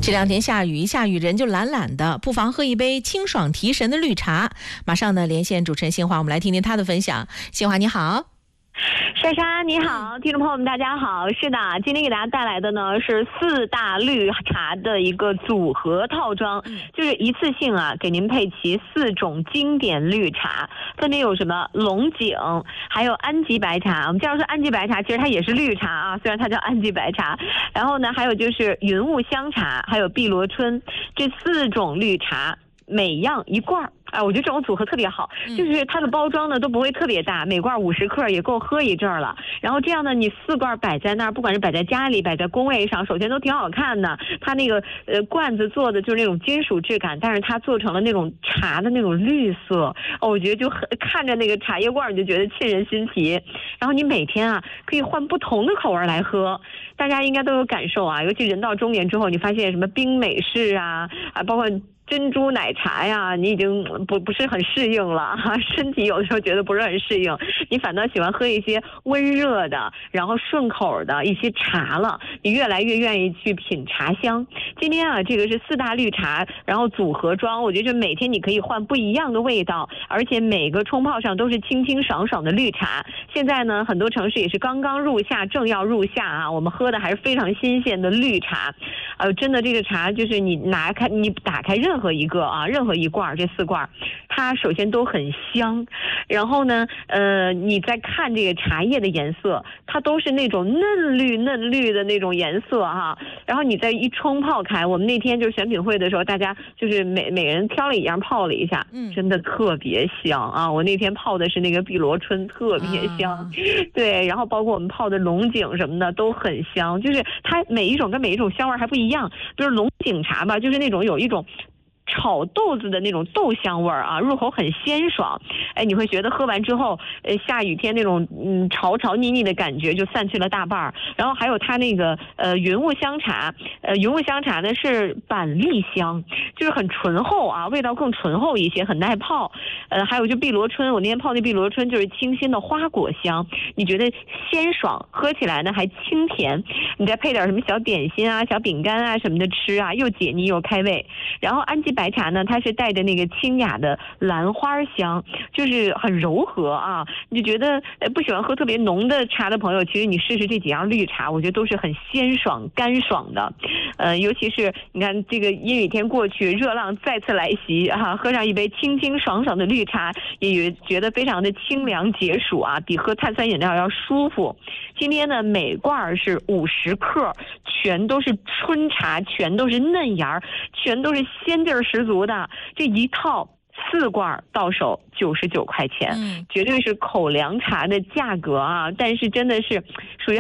这两天下雨，一下雨人就懒懒的，不妨喝一杯清爽提神的绿茶。马上呢，连线主持人新华，我们来听听她的分享。新华你好。 莎莎你好，听众朋友们大家好。是的，今天给大家带来的呢是4大绿茶的一个组合套装，就是一次性啊给您配齐4种经典绿茶，分别有什么龙井，还有安吉白茶。我们经常说安吉白茶，其实它也是绿茶啊，虽然它叫安吉白茶。然后呢，还有就是云雾香茶，还有碧螺春，这4种绿茶每样1罐。我觉得这种组合特别好，就是它的包装呢都不会特别大，每罐50克也够喝一阵儿了。然后这样呢，你4罐摆在那儿，不管是摆在家里，摆在工位上，首先都挺好看的。它那个罐子做的就是那种金属质感，但是它做成了那种茶的那种绿色，我觉得就很看着那个茶叶罐你就觉得沁人心脾。然后你每天啊可以换不同的口味来喝，大家应该都有感受啊，尤其人到中年之后，你发现什么冰美式啊，包括珍珠奶茶呀，你已经不是很适应了哈，身体有的时候觉得不是很适应，你反倒喜欢喝一些温热的，然后顺口的一些茶了，你越来越愿意去品茶香。今天啊，这个是4大绿茶，然后组合装，我觉得每天你可以换不一样的味道，而且每个冲泡上都是清清爽爽的绿茶。现在呢，很多城市也是刚刚入夏，正要入夏啊，我们喝的还是非常新鲜的绿茶。真的这个茶就是你打开任何一个啊，任何一罐，这4罐，它首先都很香。然后呢，你再看这个茶叶的颜色，它都是那种嫩绿的那种颜色哈。然后你再一冲泡开，我们那天就是选品会的时候，大家就是每人挑了一样泡了一下，真的特别香啊！我那天泡的是那个碧螺春，特别香。对，然后包括我们泡的龙井什么的都很香，就是它每一种跟每一种香味还不一样。比如龙井茶吧，就是那种有一种炒豆子的那种豆香味儿啊，入口很鲜爽。你会觉得喝完之后，下雨天那种潮腻的感觉就散去了大半儿。然后还有它那个云雾香茶，云雾香茶呢是板栗香，就是很醇厚啊，味道更醇厚一些，很耐泡。还有就碧螺春，我那天泡那碧螺春就是清新的花果香，你觉得鲜爽，喝起来呢还清甜。你再配点什么小点心啊、小饼干啊什么的吃啊，又解腻又开胃。然后安吉白茶呢，它是带着那个清雅的兰花香，就是很柔和啊，你就觉得不喜欢喝特别浓的茶的朋友，其实你试试这几样绿茶，我觉得都是很鲜爽干爽的。尤其是你看这个阴雨天过去，热浪再次来袭啊，喝上一杯清清爽爽的绿茶，也觉得非常的清凉解暑啊，比喝碳酸饮料要舒服。今天呢，每罐是50克，全都是春茶，全都是嫩芽，全都是鲜劲儿十足的。这一套4罐到手99块钱，绝对是口粮茶的价格啊！但是真的是属于